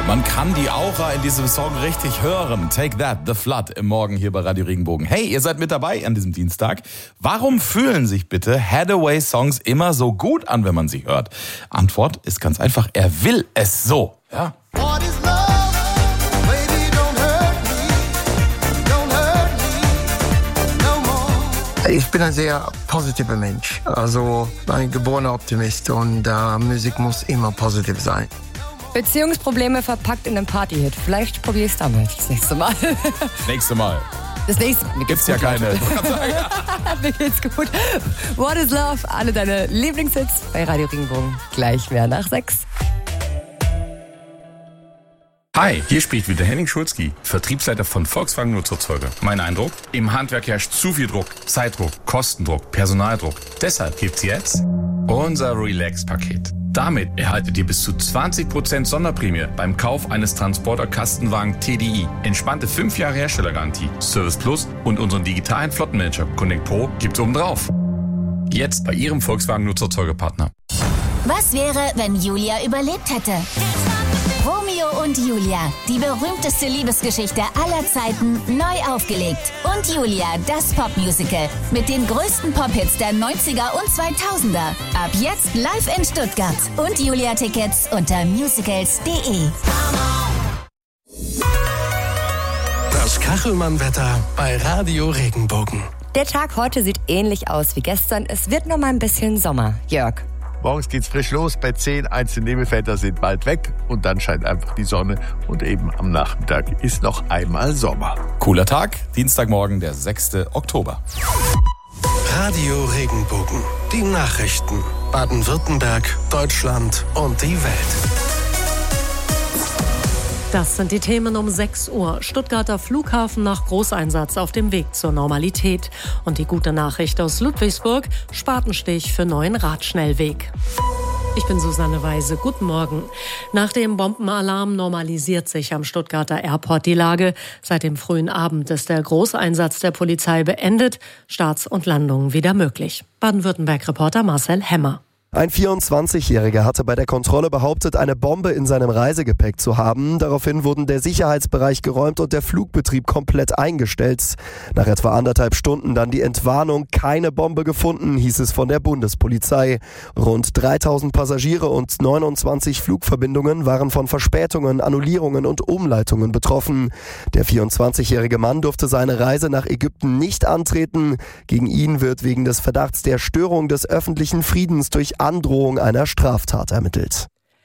Man kann die Aura in diesem Song richtig hören. Take That, The Flood im Morgen hier bei Radio Regenbogen. Hey, ihr seid mit dabei an diesem Dienstag. Warum fühlen sich bitte Hathaway-Songs immer so gut an, wenn man sie hört? Antwort ist ganz einfach, er will es so. Ja. Ich bin ein sehr positiver Mensch, also ein geborener Optimist und Musik muss immer positiv sein. Beziehungsprobleme verpackt in einem Partyhit. Vielleicht probier ich es damit das nächste Mal. Nächste Mal. Das nächste Mal. Gibt's ja keine. Mir geht's gut. What is Love? Alle deine Lieblingshits bei Radio Regenbogen. Gleich mehr nach 6. Hi, hier spricht wieder Henning Schulzki, Vertriebsleiter von Volkswagen Nutzerzeuger. Mein Eindruck? Im Handwerk herrscht zu viel Druck, Zeitdruck, Kostendruck, Personaldruck. Deshalb gibt's jetzt unser Relax-Paket. Damit erhaltet ihr bis zu 20% Sonderprämie beim Kauf eines Transporter-Kastenwagen TDI. Entspannte 5 Jahre Herstellergarantie, Service Plus und unseren digitalen Flottenmanager Connect Pro gibt's obendrauf. Jetzt bei Ihrem Volkswagen Nutzerzeugerpartner. Was wäre, wenn Julia überlebt hätte? Romeo und Julia, die berühmteste Liebesgeschichte aller Zeiten, neu aufgelegt. Und Julia, das Popmusical mit den größten Pop-Hits der 90er und 2000er. Ab jetzt live in Stuttgart. Und Julia-Tickets unter musicals.de. Das Kachelmann-Wetter bei Radio Regenbogen. Der Tag heute sieht ähnlich aus wie gestern. Es wird noch mal ein bisschen Sommer. Jörg. Morgens geht's frisch los bei 10, einzelne Nebelfelder sind bald weg und dann scheint einfach die Sonne und eben am Nachmittag ist noch einmal Sommer. Cooler Tag, Dienstagmorgen, der 6. Oktober. Radio Regenbogen, die Nachrichten. Baden-Württemberg, Deutschland und die Welt. Das sind die Themen um 6 Uhr. Stuttgarter Flughafen nach Großeinsatz auf dem Weg zur Normalität. Und die gute Nachricht aus Ludwigsburg, Spatenstich für neuen Radschnellweg. Ich bin Susanne Weise. Guten Morgen. Nach dem Bombenalarm normalisiert sich am Stuttgarter Airport die Lage. Seit dem frühen Abend ist der Großeinsatz der Polizei beendet. Starts und Landungen wieder möglich. Baden-Württemberg-Reporter Marcel Hemmer. Ein 24-Jähriger hatte bei der Kontrolle behauptet, eine Bombe in seinem Reisegepäck zu haben. Daraufhin wurden der Sicherheitsbereich geräumt und der Flugbetrieb komplett eingestellt. Nach etwa 1,5 Stunden dann die Entwarnung, keine Bombe gefunden, hieß es von der Bundespolizei. Rund 3000 Passagiere und 29 Flugverbindungen waren von Verspätungen, Annullierungen und Umleitungen betroffen. Der 24-jährige Mann durfte seine Reise nach Ägypten nicht antreten. Gegen ihn wird wegen des Verdachts der Störung des öffentlichen Friedens durch Androhung einer Straftat ermittelt.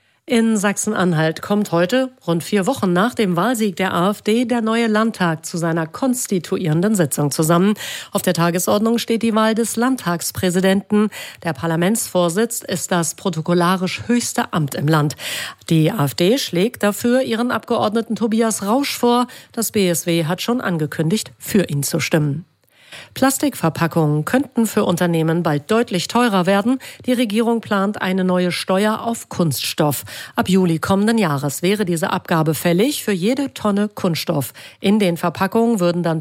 In Sachsen-Anhalt kommt heute, rund 4 Wochen nach dem Wahlsieg der AfD, der neue Landtag zu seiner konstituierenden Sitzung zusammen. Auf der Tagesordnung steht die Wahl des Landtagspräsidenten. Der Parlamentsvorsitz ist das protokollarisch höchste Amt im Land. Die AfD schlägt dafür ihren Abgeordneten Tobias Rausch vor. Das BSW hat schon angekündigt, für ihn zu stimmen. Plastikverpackungen könnten für Unternehmen bald deutlich teurer werden. Die Regierung plant eine neue Steuer auf Kunststoff. Ab Juli kommenden Jahres wäre diese Abgabe fällig für jede Tonne Kunststoff. In den Verpackungen würden dann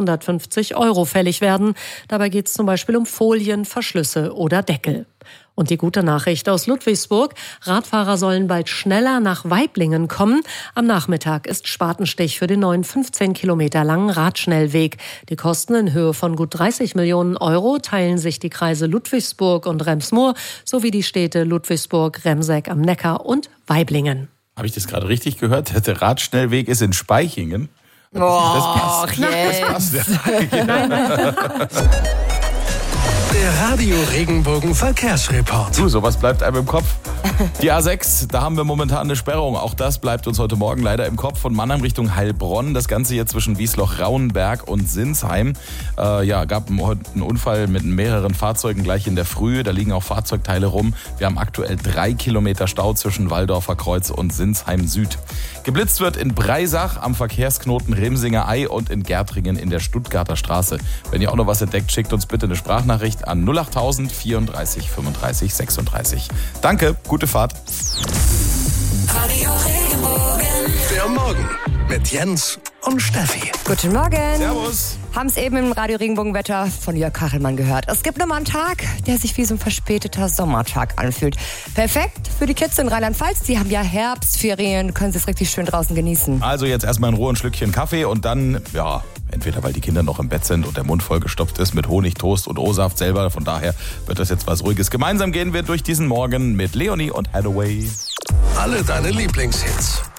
550 € fällig werden. Dabei geht es zum Beispiel um Folien, Verschlüsse oder Deckel. Und die gute Nachricht aus Ludwigsburg: Radfahrer sollen bald schneller nach Waiblingen kommen. Am Nachmittag ist Spatenstich für den neuen 15 Kilometer langen Radschnellweg. Die Kosten in Höhe von gut 30 Millionen € teilen sich die Kreise Ludwigsburg und Rems-Murr sowie die Städte Ludwigsburg, Remseck am Neckar und Waiblingen. Habe ich das gerade richtig gehört? Der Radschnellweg ist in Spaichingen. Das passt. Das passt. Ja. Der Radio Regenbogen Verkehrsreport. Sowas bleibt einem im Kopf. Die A6, da haben wir momentan eine Sperrung. Auch das bleibt uns heute Morgen leider im Kopf. Von Mannheim Richtung Heilbronn. Das Ganze hier zwischen Wiesloch-Rauenberg und Sinsheim. Gab heute einen Unfall mit mehreren Fahrzeugen gleich in der Früh. Da liegen auch Fahrzeugteile rum. Wir haben aktuell 3 Kilometer Stau zwischen Waldorfer Kreuz und Sinsheim Süd. Geblitzt wird in Breisach am Verkehrsknoten Remsinger Ei und in Gärtringen in der Stuttgarter Straße. Wenn ihr auch noch was entdeckt, schickt uns bitte eine Sprachnachricht an 08000 34 35 36. Danke, gute Fahrt. Der Morgen mit Jens und Steffi. Guten Morgen. Servus. Haben es eben im Radio Regenbogenwetter von Jörg Kachelmann gehört. Es gibt nochmal einen Tag, der sich wie so ein verspäteter Sommertag anfühlt. Perfekt für die Kids in Rheinland-Pfalz. Die haben ja Herbstferien, können sie es richtig schön draußen genießen. Also jetzt erstmal in Ruhe ein Schlückchen Kaffee und dann, entweder weil die Kinder noch im Bett sind und der Mund vollgestopft ist mit Honig, Toast und O-Saft selber. Von daher wird das jetzt was Ruhiges. Gemeinsam gehen wir durch diesen Morgen mit Leonie und Hathaway. Alle deine Lieblingshits.